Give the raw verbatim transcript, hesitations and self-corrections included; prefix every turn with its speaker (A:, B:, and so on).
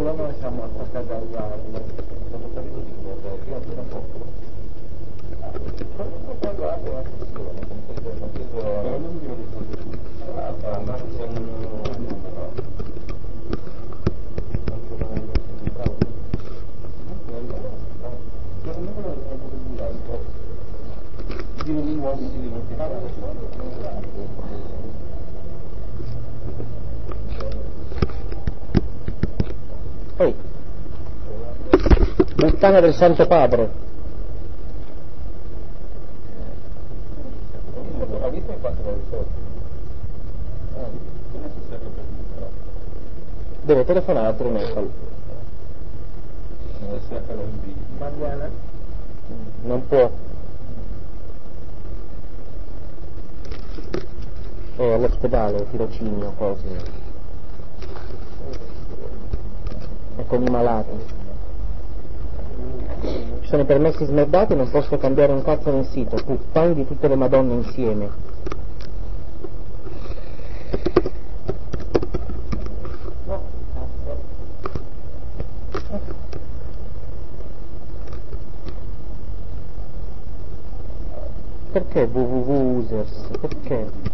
A: solo noi siamo attaccati al
B: poi Buttana del Santo Padre, deve telefonare a Brunetto. Non può. È all'ospedale, tirocinio, cose. È con i malati. Ci sono i permessi smerdati, non posso cambiare un cazzo nel sito. Puttani di tutte le madonne insieme. Perché www users? Perché?